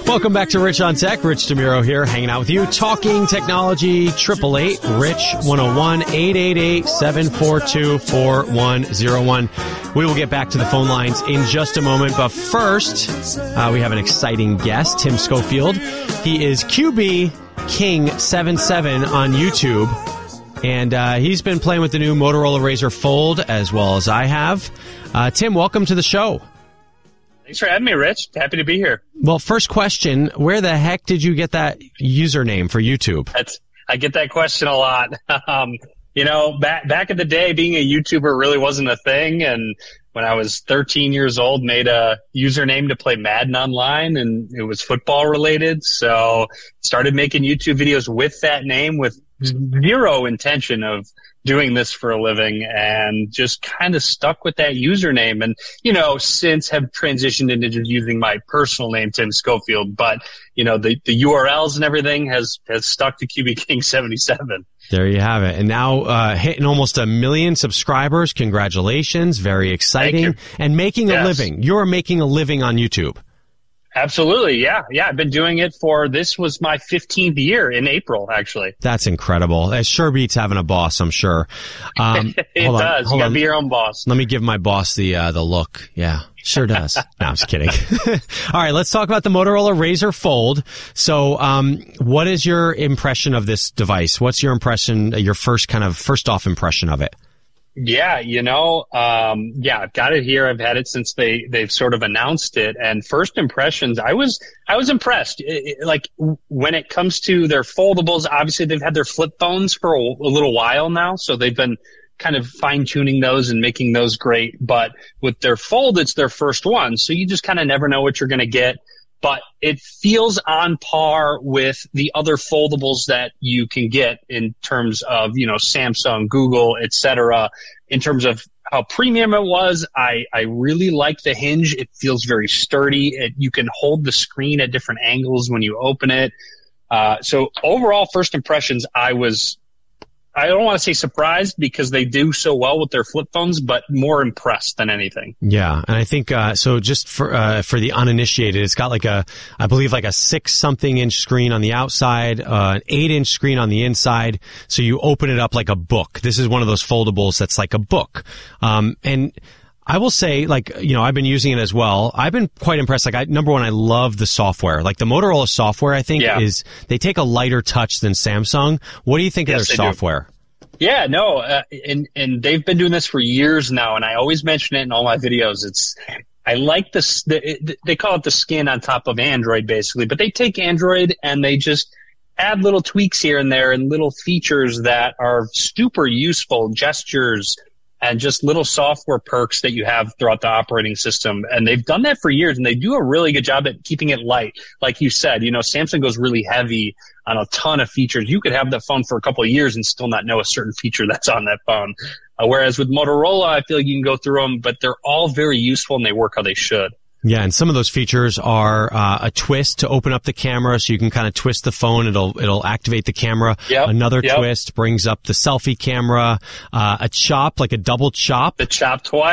Welcome back to Rich on Tech. Rich DeMuro here, hanging out with you, talking technology. 888-RICH-101, 888-742-4101. We will get back to the phone lines in just a moment, but first, we have an exciting guest, Tim Schofield. He is QB King 77 on YouTube, and he's been playing with the new Motorola Razr Fold as well as I have. Tim, welcome to the show. Thanks for having me, Rich. Happy to be here. Well, first question, where the heck did you get that username for YouTube? I get that question a lot. Back in the day, being a YouTuber really wasn't a thing. And when I was 13 years old, made a username to play Madden online, and it was football related. So started making YouTube videos with that name with zero intention of doing this for a living, and just kind of stuck with that username. And, since have transitioned into just using my personal name, Tim Schofield. But, the URLs and everything has stuck to QB King 77. There you have it. And now hitting almost 1 million subscribers. Congratulations. Very exciting. And making a living. You're making a living on YouTube. Absolutely, yeah. I've been doing it this was my 15th year in April, actually. That's incredible. It sure beats having a boss, I'm sure. It does. You gotta be your own boss. Let me give my boss the look. Yeah, sure does. No, I'm just kidding. All right, let's talk about the Motorola Razr Fold. So, what is your impression of this device? What's your impression, your first off impression of it? Yeah, I've got it here. I've had it since they've sort of announced it. And first impressions, I was impressed. When it comes to their foldables, obviously they've had their flip phones for a little while now. So they've been kind of fine tuning those and making those great. But with their Fold, it's their first one. So you just kind of never know what you're going to get. But it feels on par with the other foldables that you can get in terms of, Samsung, Google, etc. In terms of how premium it was, I really like the hinge. It feels very sturdy. You can hold the screen at different angles when you open it. So overall, first impressions, I don't want to say surprised because they do so well with their flip phones, but more impressed than anything. Yeah, and I think so. Just for the uninitiated, it's got I believe a 6-something inch screen on the outside, an 8-inch screen on the inside. So you open it up like a book. This is one of those foldables that's like a book, and I will say, I've been using it as well. I've been quite impressed. Number one, I love the software. The Motorola software, I think, they take a lighter touch than Samsung. What do you think of their software? Yeah, no, and they've been doing this for years now, and I always mention it in all my videos. I like this. They call it the skin on top of Android, basically, but they take Android and they just add little tweaks here and there and little features that are super useful, gestures, and just little software perks that you have throughout the operating system. And they've done that for years, and they do a really good job at keeping it light. Like you said, Samsung goes really heavy on a ton of features. You could have that phone for a couple of years and still not know a certain feature that's on that phone. Whereas with Motorola, I feel like you can go through them, but they're all very useful and they work how they should. Yeah, and some of those features are a twist to open up the camera, so you can kind of twist the phone. It'll activate the camera. Yep, Another twist brings up the selfie camera. A chop, like a double chop. The chop twice.